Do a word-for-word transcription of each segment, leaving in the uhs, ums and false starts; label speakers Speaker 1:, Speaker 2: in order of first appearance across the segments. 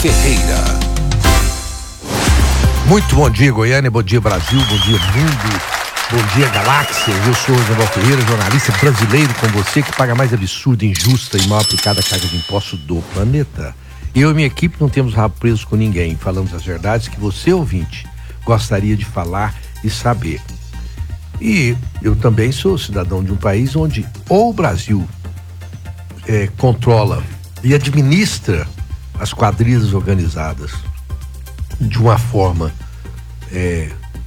Speaker 1: Ferreira.
Speaker 2: Muito bom dia, Goiânia, bom dia, Brasil, bom dia, mundo, bom dia, galáxia. Eu sou o José Ferreira, jornalista brasileiro, com você, que paga mais absurda, injusta e mal aplicada a carga de impostos do planeta. Eu e minha equipe não temos rabo preso com ninguém, falamos as verdades que você, ouvinte, gostaria de falar e saber. E eu também sou cidadão de um país onde ou o Brasil é, controla e administra as quadrilhas organizadas de uma forma é,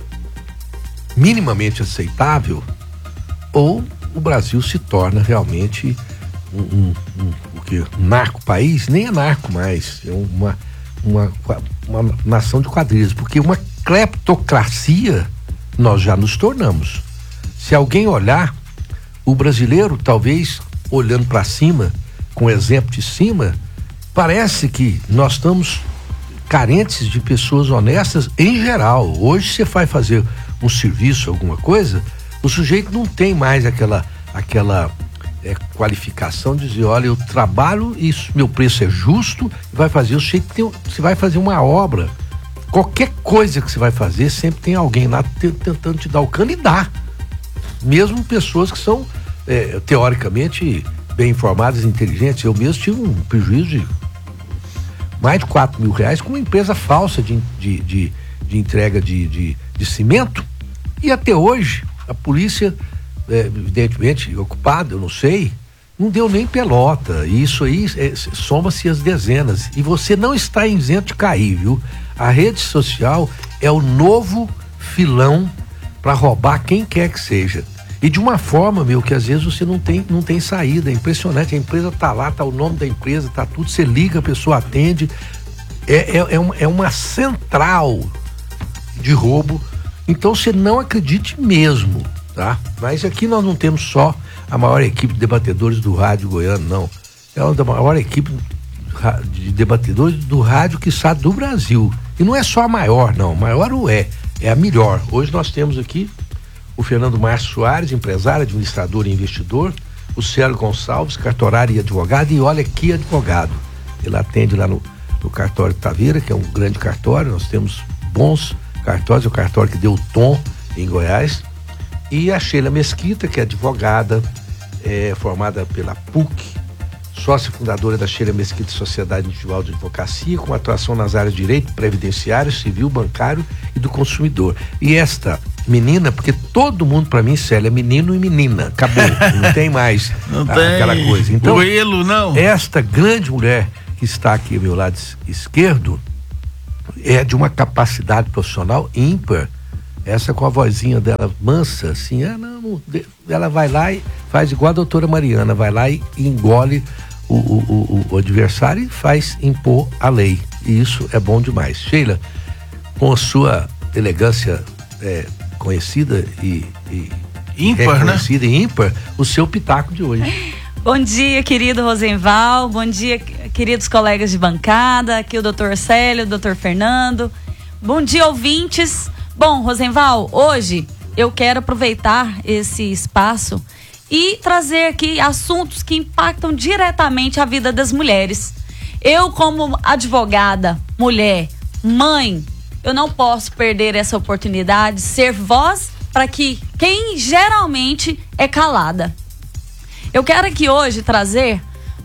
Speaker 2: minimamente aceitável, ou o Brasil se torna realmente um, um, um, o que? um narco-país. Nem é narco mais, é uma, uma, uma nação de quadrilhas, porque uma cleptocracia nós já nos tornamos. Se alguém olhar, o brasileiro, talvez olhando para cima, com o exemplo de cima, parece que nós estamos carentes de pessoas honestas em geral. Hoje você vai fazer um serviço, alguma coisa, o sujeito não tem mais aquela, aquela é, qualificação de dizer, olha, eu trabalho e meu preço é justo, vai fazer, o sujeito tem, você vai fazer uma obra, qualquer coisa que você vai fazer, sempre tem alguém lá tentando te dar o cano e dá. Mesmo pessoas que são é, teoricamente bem informadas, inteligentes. Eu mesmo tive um prejuízo de mais de quatro mil reais com uma empresa falsa de, de, de, de entrega de, de, de cimento, e até hoje a polícia, é, evidentemente ocupada, eu não sei, não deu nem pelota. E isso aí é, soma-se as dezenas, e você não está isento de cair, viu? A rede social é o novo filão para roubar quem quer que seja, e de uma forma, meu, que às vezes você não tem, não tem saída. É impressionante, a empresa tá lá, tá o nome da empresa, tá tudo, você liga, a pessoa atende, é, é, é, uma, é uma central de roubo. Então você não acredite mesmo, tá? Mas aqui nós não temos só a maior equipe de debatedores do rádio goiano, não. É uma da maior equipe de debatedores do rádio, quiçá, do Brasil. E não é só a maior, não, a maior não é, é a melhor. Hoje nós temos aqui o Fernando Márcio Soares, empresário, administrador e investidor, o Célio Gonçalves, cartorário e advogado, e olha que advogado, ele atende lá no, no cartório Taveira, que é um grande cartório. Nós temos bons cartórios, é o cartório que deu o tom em Goiás, e a Sheila Mesquita, que é advogada, é, formada pela P U C, sócia fundadora da Sheila Mesquita Sociedade Individual de Advocacia, com atuação nas áreas de direito previdenciário, civil, bancário e do consumidor. E esta menina, porque todo mundo para mim, Célia, é menino e menina, acabou, não tem mais
Speaker 3: não
Speaker 2: a,
Speaker 3: tem
Speaker 2: aquela coisa. Então,
Speaker 3: coelho, não.
Speaker 2: Esta grande mulher que está aqui ao meu lado esquerdo é de uma capacidade profissional ímpar. Essa com a vozinha dela mansa, assim, é, não, ela vai lá e faz igual a doutora Mariana, vai lá e, e engole o, o, o, o adversário e faz impor a lei. E isso é bom demais. Sheila, com a sua elegância é, conhecida e, e
Speaker 3: ímpar,
Speaker 2: reconhecida,
Speaker 3: né?
Speaker 2: e ímpar, o seu pitaco de hoje.
Speaker 4: Bom dia, querido Rosenval, bom dia, queridos colegas de bancada, aqui o doutor Célio, o doutor Fernando, bom dia, ouvintes. Bom, Rosenval, hoje eu quero aproveitar esse espaço e trazer aqui assuntos que impactam diretamente a vida das mulheres. Eu, como advogada, mulher, mãe, eu não posso perder essa oportunidade de ser voz para que quem geralmente é calada. Eu quero aqui hoje trazer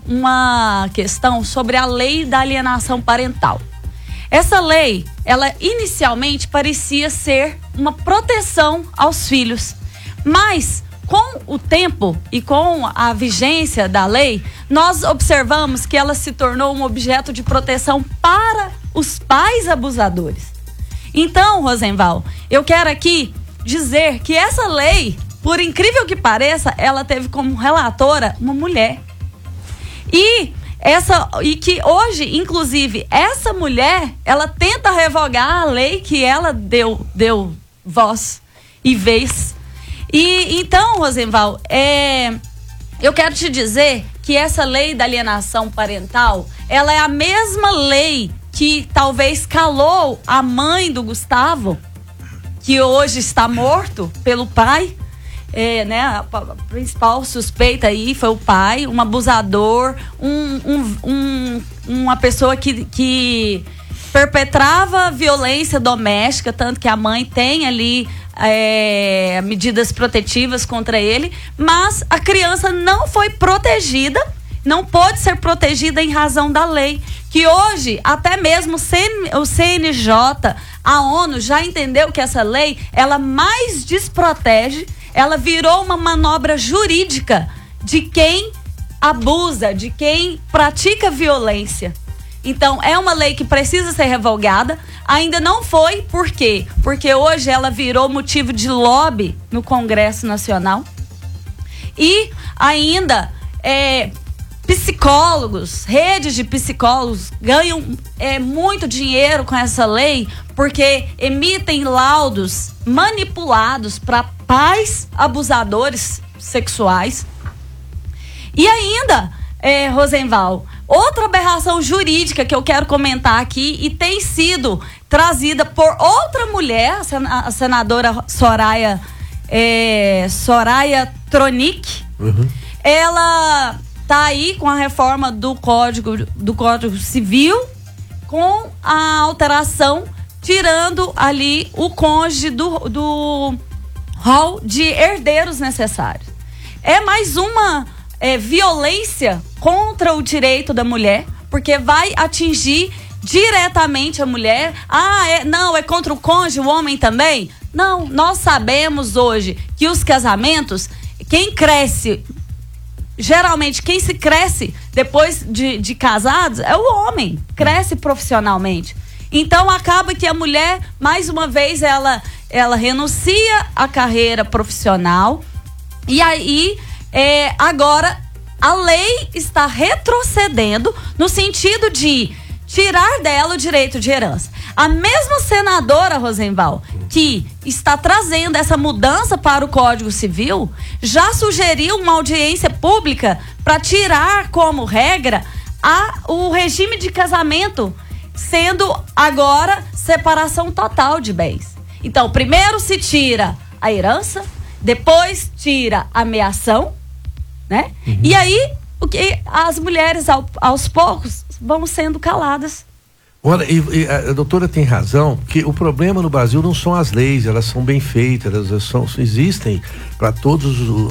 Speaker 4: uma questão sobre a lei da alienação parental. Essa lei, ela inicialmente parecia ser uma proteção aos filhos, mas com o tempo e com a vigência da lei, nós observamos que ela se tornou um objeto de proteção para os pais abusadores. Então, Rosenval, eu quero aqui dizer que essa lei, por incrível que pareça, ela teve como relatora uma mulher. E essa e que hoje, inclusive, essa mulher, ela tenta revogar a lei que ela deu, deu voz e vez. E então, Rosenval, é, eu quero te dizer que essa lei da alienação parental, ela é a mesma lei que talvez calou a mãe do Gustavo, que hoje está morto pelo pai. É, né, a, a principal suspeita aí foi o pai, um abusador, um, um, um uma pessoa que, que perpetrava violência doméstica, tanto que a mãe tem ali é, medidas protetivas contra ele, mas a criança não foi protegida, não pôde ser protegida em razão da lei, que hoje até mesmo o C N J, a ONU já entendeu que essa lei, ela mais desprotege, ela virou uma manobra jurídica de quem abusa, de quem pratica violência. Então, é uma lei que precisa ser revogada. Ainda não foi, por quê? Porque hoje ela virou motivo de lobby no Congresso Nacional. E ainda, é, psicólogos, redes de psicólogos ganham é, muito dinheiro com essa lei, porque emitem laudos manipulados para pais abusadores sexuais. E ainda, é, Rosenval, outra aberração jurídica que eu quero comentar aqui e tem sido trazida por outra mulher, a senadora Soraya, é, Soraya Tronic. Uhum. Ela tá aí com a reforma do Código, do Código Civil, com a alteração, tirando ali o cônjuge do, do rol de herdeiros necessários. É mais uma é, violência contra o direito da mulher, porque vai atingir diretamente a mulher. Ah, é, não, é contra o cônjuge, o homem também? Não, nós sabemos hoje que os casamentos, quem cresce, geralmente quem se cresce depois de, de casados é o homem, cresce profissionalmente. Então acaba que a mulher, mais uma vez, ela, ela renuncia à carreira profissional e aí é, agora a lei está retrocedendo no sentido de tirar dela o direito de herança. A mesma senadora Rosenval, que está trazendo essa mudança para o Código Civil, já sugeriu uma audiência pública para tirar como regra a, o regime de casamento, sendo agora separação total de bens. Então, primeiro se tira a herança, depois tira a meação, né? Uhum. E aí, o que as mulheres ao, aos poucos vão sendo caladas.
Speaker 2: Olha, e, e a doutora tem razão, que o problema no Brasil não são as leis, elas são bem feitas, elas são, existem para todas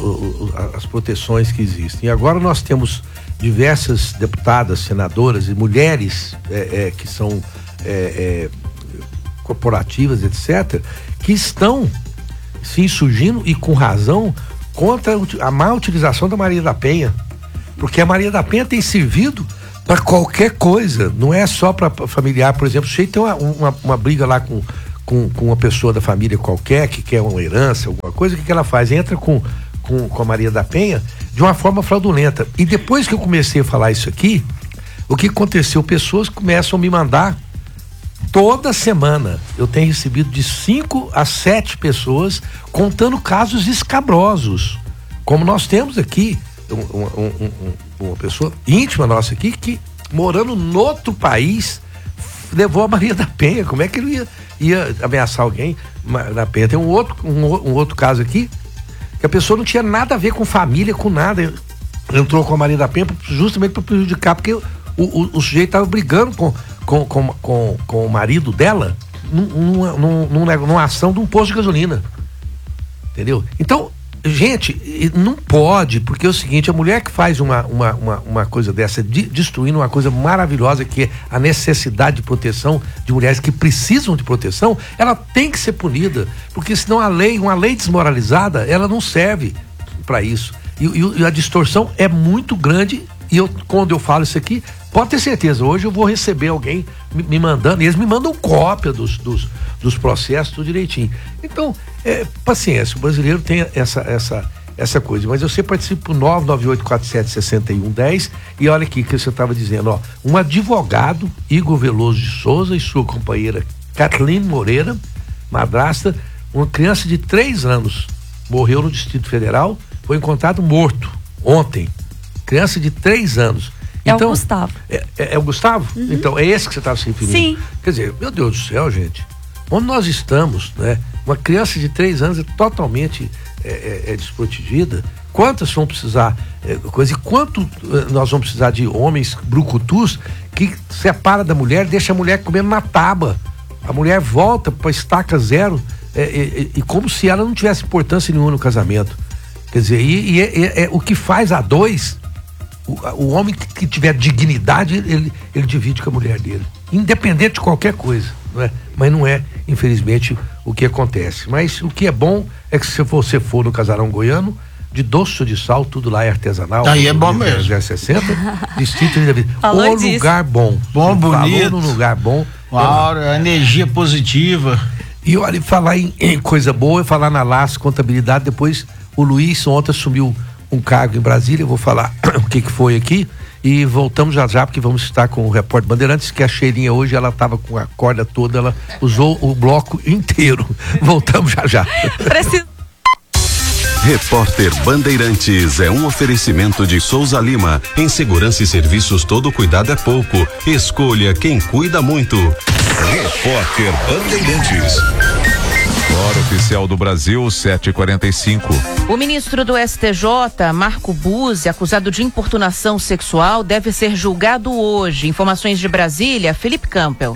Speaker 2: as proteções que existem. E agora nós temos diversas deputadas, senadoras e mulheres é, é, que são é, é, corporativas, etcétera, que estão se insurgindo e com razão contra a má utilização da Maria da Penha, porque a Maria da Penha tem servido para qualquer coisa, não é só para familiar. Por exemplo, se tem uma, uma, uma briga lá com, com, com uma pessoa da família qualquer que quer uma herança, alguma coisa, o que, que ela faz? Entra com, com, com a Maria da Penha de uma forma fraudulenta. E depois que eu comecei a falar isso aqui, o que aconteceu? Pessoas começam a me mandar toda semana. Eu tenho recebido de cinco a sete pessoas contando casos escabrosos, como nós temos aqui um, um, um, uma pessoa íntima nossa aqui que, morando no outro país, levou a Maria da Penha. Como é que ele ia, ia ameaçar alguém da Penha? Tem um outro, um, um outro caso aqui que a pessoa não tinha nada a ver com família, com nada, entrou com a Maria da Penha justamente para prejudicar, porque o, o, o sujeito estava brigando com Com, com, com, com o marido dela numa, numa, numa ação de um posto de gasolina, entendeu? Então, gente, não pode, porque é o seguinte, a mulher que faz uma, uma, uma, uma coisa dessa, de, destruindo uma coisa maravilhosa que é a necessidade de proteção de mulheres que precisam de proteção, ela tem que ser punida, porque senão a lei, uma lei desmoralizada, ela não serve para isso, e, e, e a distorção é muito grande. E eu, quando eu falo isso aqui, pode ter certeza, hoje eu vou receber alguém me, me mandando, e eles me mandam cópia dos, dos, dos processos, tudo direitinho. Então, é, paciência, o brasileiro tem essa, essa, essa coisa. Mas você participa por nove nove oito quatro sete seis um um zero, e olha aqui que você estava dizendo, ó, um advogado, Igor Veloso de Souza, e sua companheira Kathleen Moreira, madrasta, uma criança de três anos, morreu no Distrito Federal, foi encontrado morto ontem. Criança de três anos.
Speaker 4: É
Speaker 2: então,
Speaker 4: o Gustavo.
Speaker 2: É, é, é o Gustavo? Uhum. Então, é esse que você estava se referindo?
Speaker 4: Sim.
Speaker 2: Quer dizer, meu Deus do céu, gente, onde nós estamos, né? Uma criança de três anos é totalmente é, é, é desprotegida. Quantas vão precisar, é, coisa, e quanto é, nós vamos precisar de homens brucutus que separa da mulher, deixa a mulher comendo na tábua. A mulher volta para estaca zero, é, é, e como se ela não tivesse importância nenhuma no casamento. Quer dizer, e, e é, é, é, o que faz a dois, o, o homem que, que tiver dignidade, ele, ele divide com a mulher dele, independente de qualquer coisa, não é? Mas não é, infelizmente, o que acontece. Mas o que é bom é que se você for no Casarão Goiano, de doce ou de sal, tudo lá é artesanal.
Speaker 1: Aí é bom mesmo.
Speaker 2: zero sessenta, Distrito de
Speaker 4: Falou
Speaker 2: o
Speaker 4: disso.
Speaker 2: lugar bom.
Speaker 1: Bom, bonito.
Speaker 2: Falou no lugar bom.
Speaker 1: Uma aura, energia positiva.
Speaker 2: E olha, falar em, em coisa boa, falar na L A S Contabilidade, depois o Luiz ontem assumiu um cargo em Brasília, eu vou falar o que que foi aqui, e voltamos já já, porque vamos estar com o repórter Bandeirantes, que a Cheirinha hoje, ela estava com a corda toda, ela usou o bloco inteiro. Voltamos já já.
Speaker 4: Preciso.
Speaker 3: Repórter Bandeirantes é um oferecimento de Souza Lima. Em segurança e serviços, todo cuidado é pouco. Escolha quem cuida muito.
Speaker 5: Repórter Bandeirantes. Hora oficial do Brasil, sete e quarenta e cinco.
Speaker 6: O ministro do S T J, Marco Buzzi, acusado de importunação sexual, deve ser julgado hoje. Informações de Brasília, Felipe Campbell.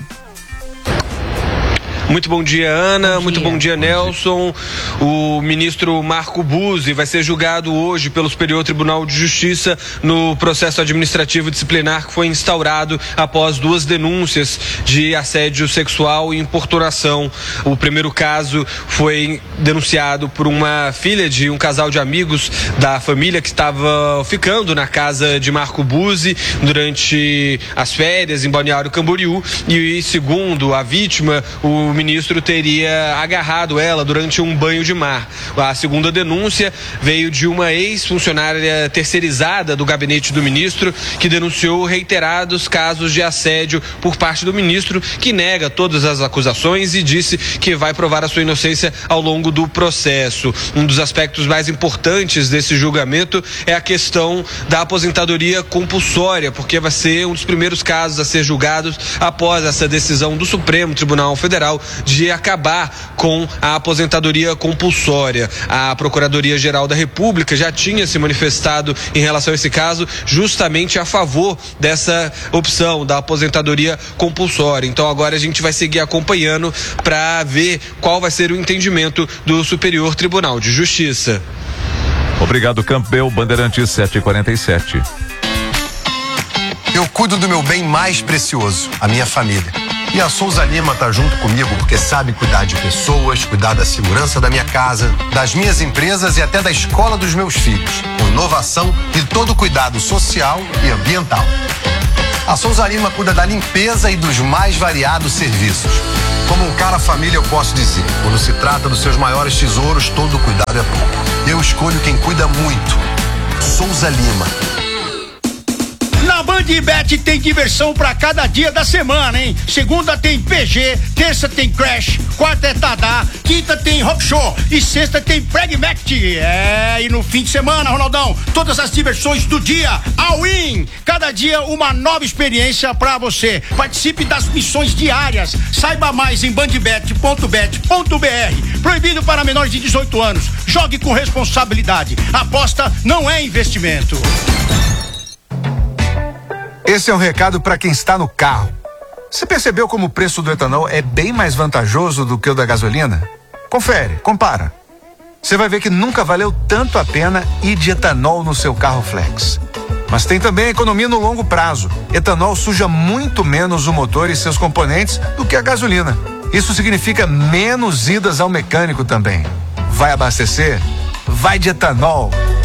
Speaker 7: Muito bom dia, Ana.
Speaker 6: Bom
Speaker 7: Muito
Speaker 6: dia.
Speaker 7: bom dia, Nelson. O ministro Marco Buzzi vai ser julgado hoje pelo Superior Tribunal de Justiça no processo administrativo disciplinar que foi instaurado após duas denúncias de assédio sexual e importunação. O primeiro caso foi denunciado por uma filha de um casal de amigos da família que estava ficando na casa de Marco Buzzi durante as férias em Balneário Camboriú, e segundo a vítima, o ministro teria agarrado ela durante um banho de mar. A segunda denúncia veio de uma ex-funcionária terceirizada do gabinete do ministro, que denunciou reiterados casos de assédio por parte do ministro, que nega todas as acusações e disse que vai provar a sua inocência ao longo do processo. Um dos aspectos mais importantes desse julgamento é a questão da aposentadoria compulsória, porque vai ser um dos primeiros casos a ser julgados após essa decisão do Supremo Tribunal Federal de acabar com a aposentadoria compulsória. A Procuradoria-Geral da República já tinha se manifestado em relação a esse caso, justamente a favor dessa opção da aposentadoria compulsória. Então agora a gente vai seguir acompanhando para ver qual vai ser o entendimento do Superior Tribunal de Justiça.
Speaker 5: Obrigado, Campbell. Bandeirantes, sete e quarenta e sete.
Speaker 8: Eu cuido do meu bem mais precioso, a minha família. E a Souza Lima tá junto comigo porque sabe cuidar de pessoas, cuidar da segurança da minha casa, das minhas empresas e até da escola dos meus filhos, com inovação e todo cuidado social e ambiental. A Souza Lima cuida da limpeza e dos mais variados serviços. Como um cara família, eu posso dizer, quando se trata dos seus maiores tesouros, todo cuidado é pouco. Eu escolho quem cuida muito. Souza Lima.
Speaker 1: Na Bandbet tem diversão pra cada dia da semana, hein? Segunda tem P G, terça tem Crash, quarta é Tadá, quinta tem Rock Show e sexta tem Pragmatic. É, e no fim de semana, Ronaldão, todas as diversões do dia, all-in. Cada dia uma nova experiência pra você. Participe das missões diárias. Saiba mais em bandbet ponto bet ponto br. Proibido para menores de dezoito anos. Jogue com responsabilidade. Aposta não é investimento.
Speaker 9: Esse é um recado para quem está no carro. Você percebeu como o preço do etanol é bem mais vantajoso do que o da gasolina? Confere, compara. Você vai ver que nunca valeu tanto a pena ir de etanol no seu carro flex. Mas tem também a economia no longo prazo. Etanol suja muito menos o motor e seus componentes do que a gasolina. Isso significa menos idas ao mecânico também. Vai abastecer? Vai de etanol.